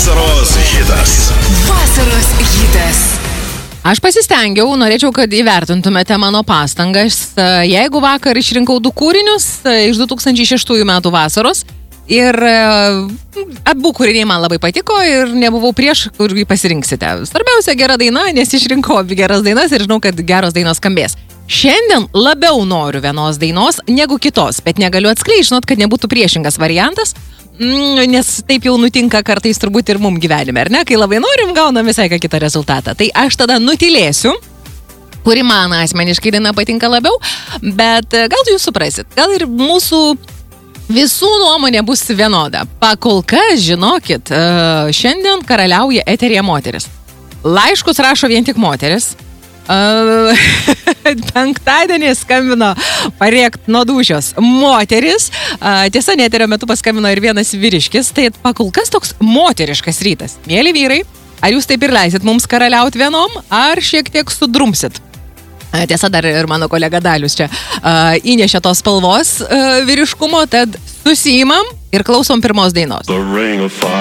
Vasaros hitas. Vasaros hitas. Aš pasistengiau, norėčiau, kad įvertintumėte mano pastangas. Jeigu vakar išrinkau 2 kūrinius iš 2006 metų vasaros ir abu kūriniai man labai patiko ir nebuvau prieš, kurį pasirinksite. Svarbiausia gera daina, nes išrinkau abi geras dainas ir žinau, kad geros dainos skambės. Šiandien labiau noriu vienos dainos negu kitos, bet negaliu atskleisti, žinot, kad nebūtų priešingas variantas. Nes taip jau nutinka kartais turbūt ir mum gyvenime, ar ne? Kai labai norim, gaunam visai ką kitą rezultatą. Tai aš tada nutilėsiu, kuri man asmeniškai daina patinka labiau, bet gal jūs suprasit, gal ir mūsų visų nuomonė bus vienoda. Pakol kas, žinokit, šiandien karaliauja eteryje moteris. Laiškus rašo vien tik moteris. Penktadienį skambino parėkt nuo dūšios moteris. Tiesa, neterio metu paskambino ir vienas vyriškis. Tai pakol kas toks moteriškas rytas. Mėly vyrai, ar jūs taip ir leisit mums karaliauti vienom, ar šiek tiek sudrumsit? Tiesa, dar ir mano kolega Dalius čia įnešė tos spalvos vyriškumo, tad susiimam ir klausom pirmos dainos.